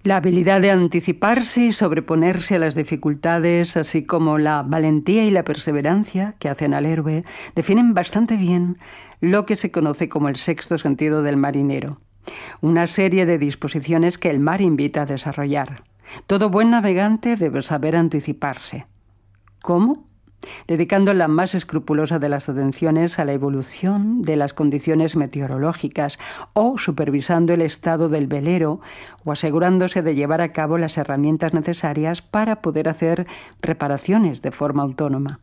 La habilidad de anticiparse y sobreponerse a las dificultades, así como la valentía y la perseverancia que hacen al héroe, definen bastante bien lo que se conoce como el sexto sentido del marinero. Una serie de disposiciones que el mar invita a desarrollar. Todo buen navegante debe saber anticiparse. ¿Cómo? Dedicando la más escrupulosa de las atenciones a la evolución de las condiciones meteorológicas o supervisando el estado del velero o asegurándose de llevar a cabo las herramientas necesarias para poder hacer reparaciones de forma autónoma.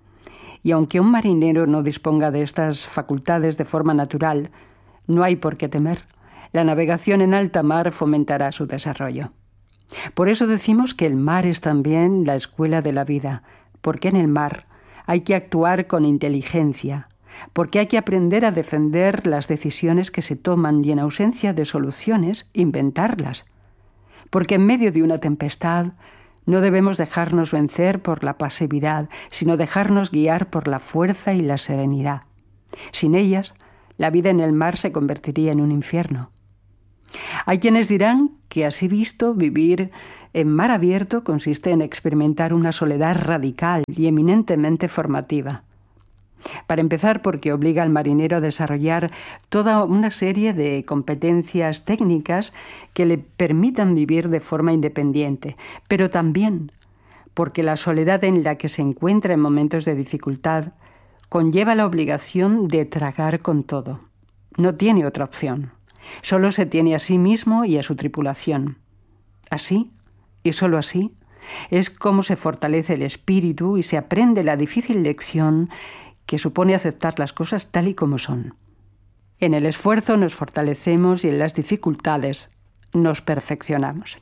Y aunque un marinero no disponga de estas facultades de forma natural, no hay por qué temer. La navegación en alta mar fomentará su desarrollo. Por eso decimos que el mar es también la escuela de la vida, porque en el mar hay que actuar con inteligencia, porque hay que aprender a defender las decisiones que se toman y en ausencia de soluciones, inventarlas. Porque en medio de una tempestad no debemos dejarnos vencer por la pasividad, sino dejarnos guiar por la fuerza y la serenidad. Sin ellas, la vida en el mar se convertiría en un infierno. Hay quienes dirán que así visto vivir en mar abierto consiste en experimentar una soledad radical y eminentemente formativa. Para empezar, porque obliga al marinero a desarrollar toda una serie de competencias técnicas que le permitan vivir de forma independiente, pero también porque la soledad en la que se encuentra en momentos de dificultad conlleva la obligación de tragar con todo. No tiene otra opción. Solo se tiene a sí mismo y a su tripulación. Así, y solo así, es como se fortalece el espíritu y se aprende la difícil lección que supone aceptar las cosas tal y como son. En el esfuerzo nos fortalecemos y en las dificultades nos perfeccionamos.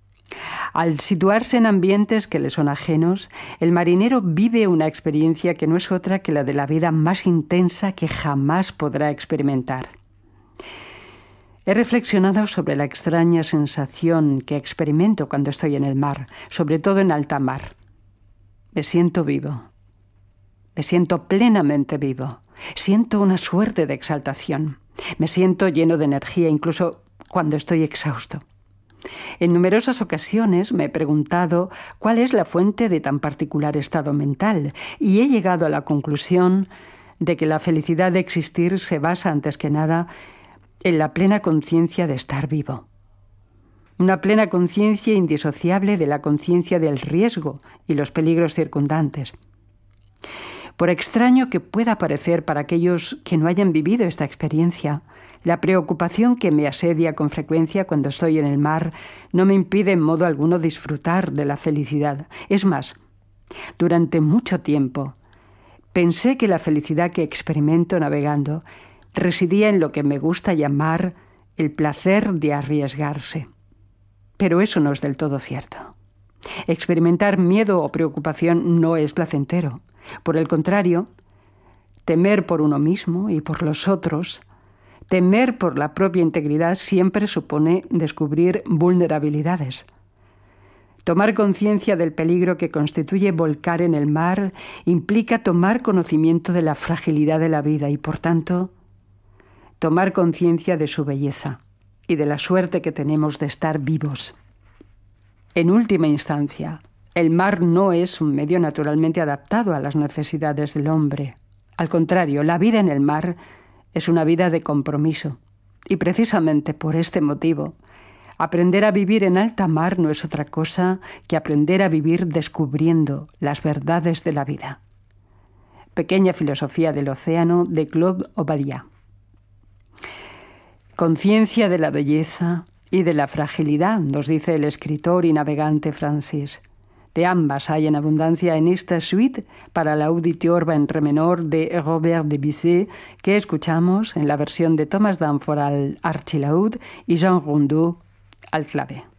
Al situarse en ambientes que le son ajenos, el marinero vive una experiencia que no es otra que la de la vida más intensa que jamás podrá experimentar. He reflexionado sobre la extraña sensación que experimento cuando estoy en el mar, sobre todo en alta mar. Me siento vivo. Me siento plenamente vivo. Siento una suerte de exaltación. Me siento lleno de energía, incluso cuando estoy exhausto. En numerosas ocasiones me he preguntado cuál es la fuente de tan particular estado mental y he llegado a la conclusión de que la felicidad de existir se basa antes que nada en la plena conciencia de estar vivo. Una plena conciencia indisociable de la conciencia del riesgo y los peligros circundantes. Por extraño que pueda parecer para aquellos que no hayan vivido esta experiencia, la preocupación que me asedia con frecuencia cuando estoy en el mar no me impide en modo alguno disfrutar de la felicidad. Es más, durante mucho tiempo pensé que la felicidad que experimento navegando residía en lo que me gusta llamar el placer de arriesgarse. Pero eso no es del todo cierto. Experimentar miedo o preocupación no es placentero. Por el contrario, temer por uno mismo y por los otros, temer por la propia integridad siempre supone descubrir vulnerabilidades. Tomar conciencia del peligro que constituye volcar en el mar implica tomar conocimiento de la fragilidad de la vida y, por tanto, tomar conciencia de su belleza y de la suerte que tenemos de estar vivos. En última instancia, el mar no es un medio naturalmente adaptado a las necesidades del hombre. Al contrario, la vida en el mar es una vida de compromiso. Y precisamente por este motivo, aprender a vivir en alta mar no es otra cosa que aprender a vivir descubriendo las verdades de la vida. Pequeña filosofía del océano de Claude Obadiah. Conciencia de la belleza y de la fragilidad, nos dice el escritor y navegante francés. De ambas hay en abundancia en esta suite para la auditeur en re menor de Robert Debussy, que escuchamos en la versión de Thomas Danforth al archilaúd y Jean Rondeau al clave.